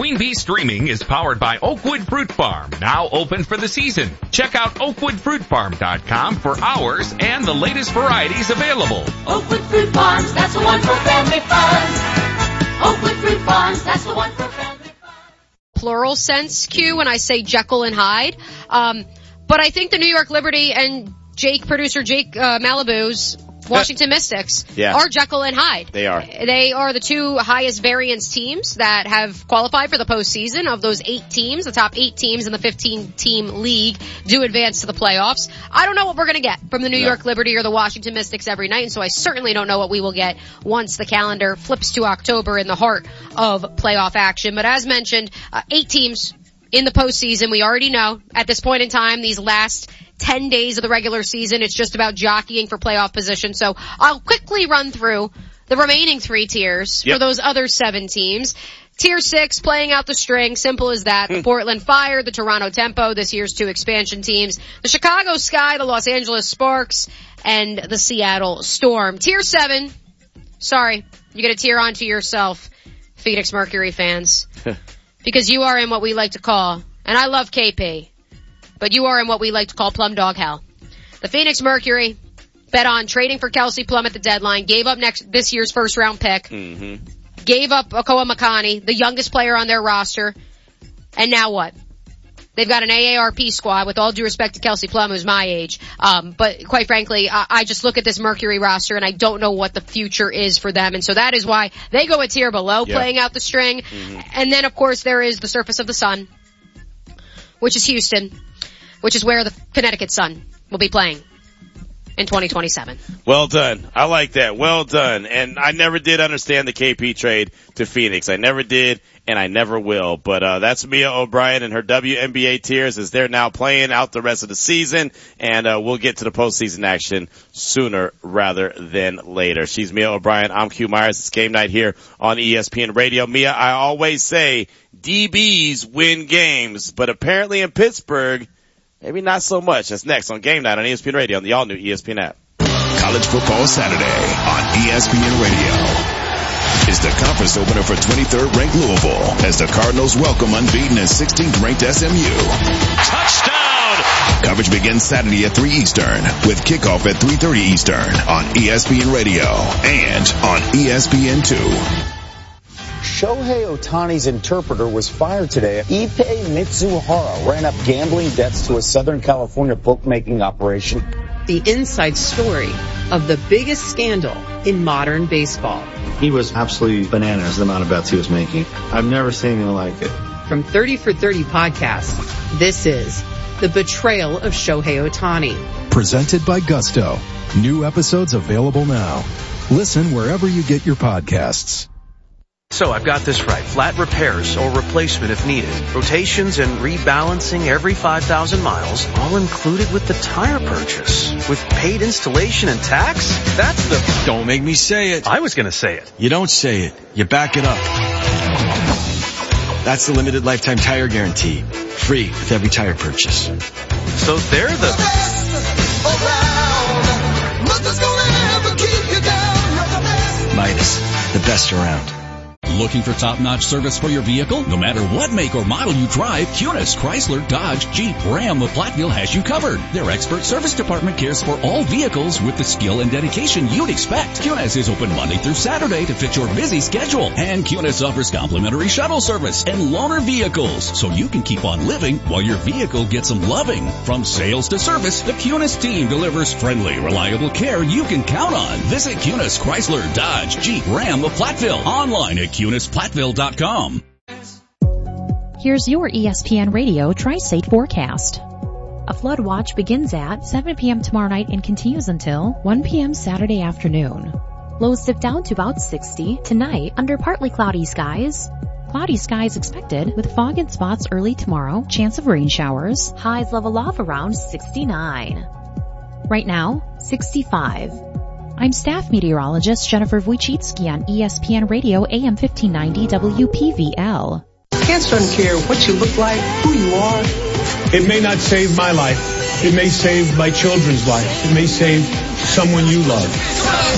Queen Bee Streaming is powered by Oakwood Fruit Farm, now open for the season. Check out oakwoodfruitfarm.com for hours and the latest varieties available. Oakwood Fruit Farms, that's the one for family fun. Oakwood Fruit Farms, that's the one for family fun. Plural sense, Q, when I say Jekyll and Hyde. But I think the New York Liberty and producer Jake Malibu's Washington Mystics are Jekyll and Hyde. They are. They are the two highest variance teams that have qualified for the postseason. Of those 8 teams, the top 8 teams in the 15-team league do advance to the playoffs. I don't know what we're going to get from the New York Liberty or the Washington Mystics every night, and so I certainly don't know what we will get once the calendar flips to October in the heart of playoff action. But as mentioned, 8 teams in the postseason. We already know at this point in time, these last 10 days of the regular season, it's just about jockeying for playoff position. So I'll quickly run through the remaining 3 tiers for those other 7 teams. Tier 6, playing out the string, simple as that. The Portland Fire, the Toronto Tempo, this year's 2 expansion teams. The Chicago Sky, the Los Angeles Sparks, and the Seattle Storm. Tier 7, sorry, you get a tier onto yourself, Phoenix Mercury fans. Because you are in what we like to call, and I love KP, but you are in what we like to call plum dog hell. The Phoenix Mercury bet on trading for Kelsey Plum at the deadline, gave up this year's first round pick, gave up Okoa Makani, the youngest player on their roster, and now what? They've got an AARP squad, with all due respect to Kelsey Plum, who's my age. But quite frankly, I just look at this Mercury roster and I don't know what the future is for them. And so that is why they go a tier below, playing out the string. And then, of course, there is the surface of the sun, which is Houston, which is where the Connecticut Sun will be playing in 2027. Well done. I like that. Well done. And I never did understand the KP trade to Phoenix. I never did, and I never will. But that's Mia O'Brien and her WNBA tiers as they're now playing out the rest of the season. And we'll get to the postseason action sooner rather than later. She's Mia O'Brien. I'm Q Myers. It's game night here on ESPN Radio. Mia, I always say DBs win games, but apparently in Pittsburgh, maybe not so much. That's next on Game Night on ESPN Radio on the all-new ESPN app. College Football Saturday on ESPN Radio. Is the conference opener for 23rd ranked Louisville as the Cardinals welcome unbeaten and 16th ranked SMU. Touchdown! Coverage begins Saturday at 3 Eastern with kickoff at 3:30 Eastern on ESPN Radio and on ESPN2. Shohei Ohtani's interpreter was fired today. Ippei Mitsuhara ran up gambling debts to a Southern California bookmaking operation. The inside story of the biggest scandal in modern baseball. He was absolutely bananas, the amount of bets he was making. I've never seen anything like it. From 30 for 30 podcasts, this is The Betrayal of Shohei Ohtani. Presented by Gusto. New episodes available now. Listen wherever you get your podcasts. So I've got this right. Flat repairs or replacement if needed. Rotations and rebalancing every 5,000 miles, all included with the tire purchase. With paid installation and tax? That's the... Don't make me say it. I was going to say it. You don't say it. You back it up. That's the limited lifetime tire guarantee. Free with every tire purchase. So they're the... Midas, the best around. Looking for top-notch service for your vehicle? No matter what make or model you drive, Kunis, Chrysler, Dodge, Jeep, Ram of Platteville has you covered. Their expert service department cares for all vehicles with the skill and dedication you'd expect. Kunis is open Monday through Saturday to fit your busy schedule. And Kunis offers complimentary shuttle service and loaner vehicles, so you can keep on living while your vehicle gets some loving. From sales to service, the Kunis team delivers friendly, reliable care you can count on. Visit Kunis, Chrysler, Dodge, Jeep, Ram of Platteville. Online at KunisPlatteville.com. Here's your ESPN Radio Tri-State forecast. A flood watch begins at 7 p.m. tomorrow night and continues until 1 p.m. Saturday afternoon. Lows dip down to about 60 tonight under partly cloudy skies. Cloudy skies expected with fog in spots early tomorrow, chance of rain showers. Highs level off around 69. Right now, 65. I'm staff meteorologist Jennifer Wojcicki on ESPN Radio AM 1590 WPVL. Cancer doesn't care what you look like, who you are. It may not save my life. It may save my children's life. It may save someone you love.